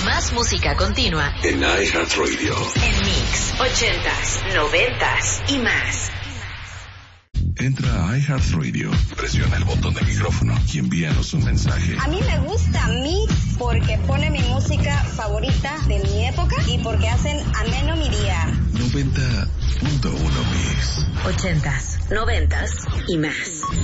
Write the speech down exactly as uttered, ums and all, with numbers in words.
Más música continua en iHeartRadio. En Mix, ochentas, noventas y más. Entra a iHeartRadio, presiona el botón de micrófono y envíanos un mensaje. A mí me gusta Mix porque pone mi música favorita de mi época y porque hacen ameno mi día. noventa punto uno Mix. Ochentas, noventas y más.